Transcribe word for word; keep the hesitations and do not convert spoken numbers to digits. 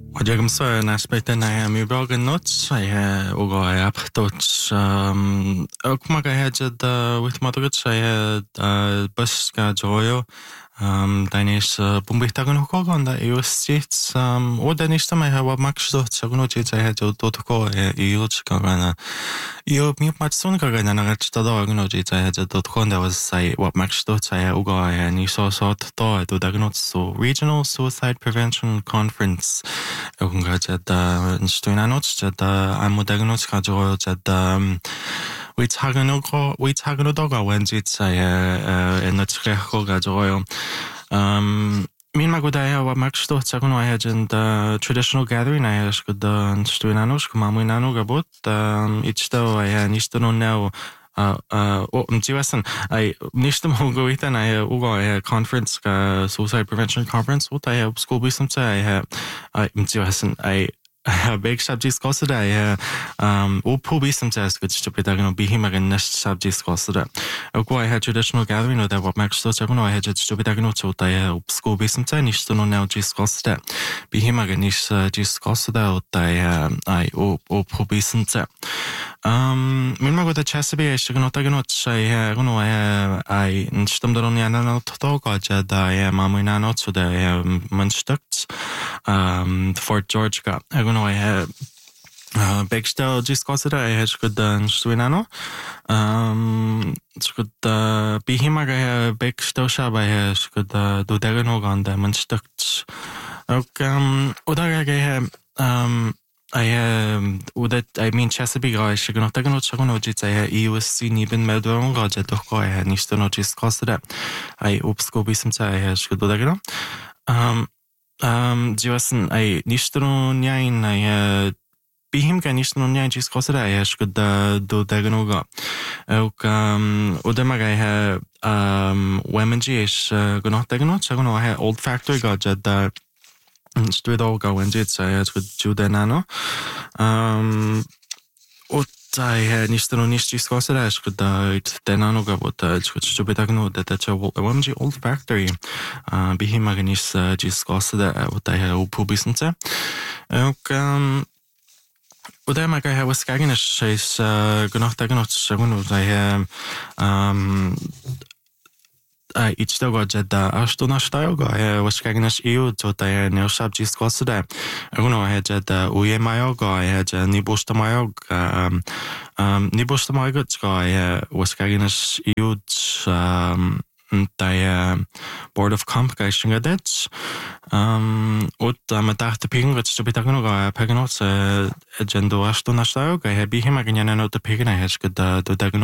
Odjagam så en aspekt na ja mi brogan nots I ha ugo I aptots um okmaga hajad with madrut I bus ga joyo um danis bumbitagan hukogon da iustit um o danis ta mai ha wa maxdot saguno chit I had to to ko iuch kagana io mi matson kagana na gatsta da gno chit I had to to ko da was I wa maxdot I ugo I ni so so to to dagnot so regional suicide prevention conference Ogn gajada stuinanot jada I'm dagnot gajo jada we taganoko we taganodoga when it's I in the trecho gajoyo um Min magodaya wa maxto saguno I had in the traditional gathering I had good stuinanos kumamuinano gabot um it's though I had nisto now uh uh oh mtiwasan I nisto mogo itan I ugo I conference ka suicide prevention conference what I have school bisumta I have I mtiwasan I big subjects costed I um all pubi sometimes good to be done be him again next subjects costed okay I had traditional gathering or that what max so I had to be done to the school be sometimes to know now just costed be him again is just costed out I I all all pubi sometimes um min mago da Chesapeake is going to not say I don't know I I stummed on the another talk I had I mamina not so the munstucks um Fort George got I don't know I had uh big still just consider I had good done stuinano um it's good uh be him I big still shop I had good uh do there no on the munstucks okay um oda I um I um that I mean Chesapeake I should not take no chago no jits I E was seen even Melbourne roger to go I had nisto no just costed I upsco bisum I had good do there um um Josen I nisto no nine I Bihim ga nisto no nine just costed I had good do there no go ok um odemaga I had um women G is gonna take no chago no I had old factory got that Stuid all go and it's I had with Judenano. Um what I had nisto no nisto discussed as could it denano go but it's good to be dagno that that's a one G old factory. Uh be him aganis discussed that what I had publisnte. Um Och där man kan ha skagen is genoeg dagnot sagun I have um I it's still got that Astona style guy was skagen as eu to the new subjects cost there. I don't know I had that Uye Mayo guy I had Nibosta Mayo um um Nibosta Mayo guy was skagen as eu um the board of complication at that um och man dachte pengar så bit jag nog pengar så agenda Astona style guy be him again no the pengar I had good the